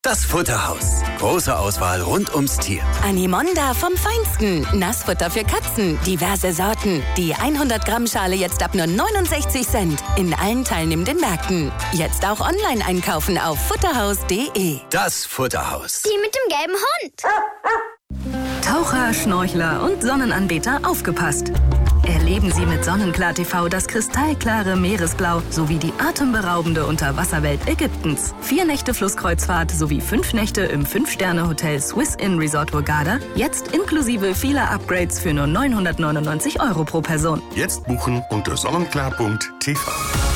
Das Futterhaus. Große Auswahl rund ums Tier. Animonda vom Feinsten. Nassfutter für Katzen. Diverse Sorten. Die 100-Gramm-Schale jetzt ab nur 69 Cent. In allen teilnehmenden Märkten. Jetzt auch online einkaufen auf futterhaus.de. Das Futterhaus. Die mit dem gelben Hund. Taucher, Schnorchler und Sonnenanbeter aufgepasst. Erleben Sie mit Sonnenklar TV das kristallklare Meeresblau sowie die atemberaubende Unterwasserwelt Ägyptens. 4 Nächte Flusskreuzfahrt sowie 5 Nächte im 5-Sterne-Hotel Swiss Inn Resort Hurghada. Jetzt inklusive vieler Upgrades für nur 999 € pro Person. Jetzt buchen unter sonnenklar.tv.